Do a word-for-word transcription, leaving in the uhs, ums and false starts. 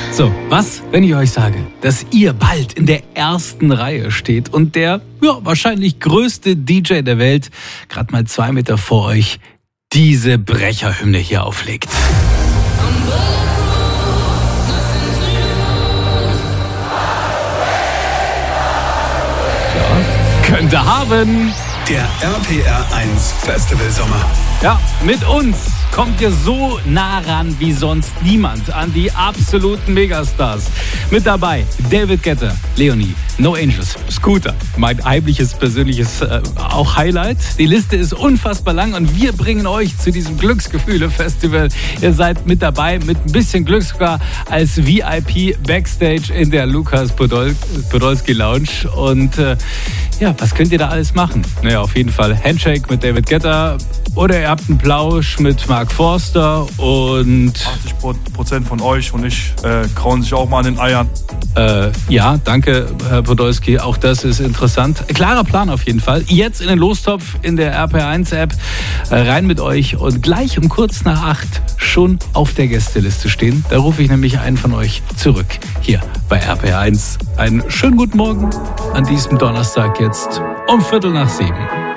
So, was, wenn ich euch sage, dass ihr bald in der ersten Reihe steht und der ja, wahrscheinlich größte D J der Welt gerade mal zwei Meter vor euch diese Brecherhymne hier auflegt? Ja, könnt ihr haben. Der R P R eins Festival Sommer. Ja, mit uns kommt ihr so nah ran wie sonst niemand an die absoluten Megastars. Mit dabei David Guetta, Leonie, No Angels, Scooter, mein heimliches persönliches äh, auch Highlight. Die Liste ist unfassbar lang und wir bringen euch zu diesem Glücksgefühle-Festival. Ihr seid mit dabei, mit ein bisschen Glück sogar als V I P Backstage in der Lukas Podol- Podolski Lounge. Und äh, ja, was könnt ihr da alles machen? Naja, auf jeden Fall Handshake mit David Guetta oder ihr habt einen Plausch mit Mark Forster und achtzig Prozent von euch und ich äh, krauen sich auch mal an den Eiern. Äh, ja, danke, Herr Podolski. Auch das ist interessant. Klarer Plan auf jeden Fall. Jetzt in den Lostopf in der R P R eins App. Äh, rein mit euch und gleich um kurz nach acht schon auf der Gästeliste stehen. Da rufe ich nämlich einen von euch zurück. Hier bei R P R eins. Einen schönen guten Morgen an diesem Donnerstag jetzt um Viertel nach sieben.